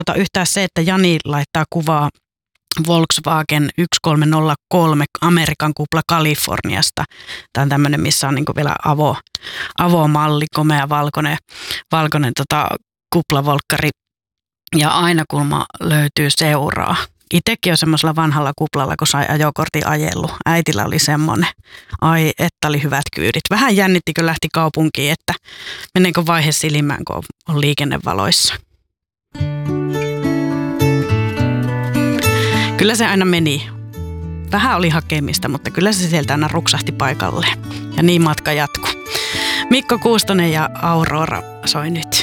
yhtään se, että Jani laittaa kuvaa Volkswagen 1303 Amerikan kupla Kaliforniasta. Tämä on tämmöinen, missä on niinku vielä avomalli, komea valkoinen kuplavolkkari. Ja aina kulma löytyy seuraa. Itsekin on semmoisella vanhalla kuplalla, kun sai ajokortin ajellut. Äitillä oli semmoinen. Ai, että oli hyvät kyydit. Vähän jännitti, kun lähti kaupunkiin, että meneekö vaihe silmään, kun on liikennevaloissa. Kyllä se aina meni. Vähän oli hakemista, mutta kyllä se sieltä aina ruksahti paikalle. Ja niin matka jatkuu. Mikko Kuustonen ja Aurora soi nyt.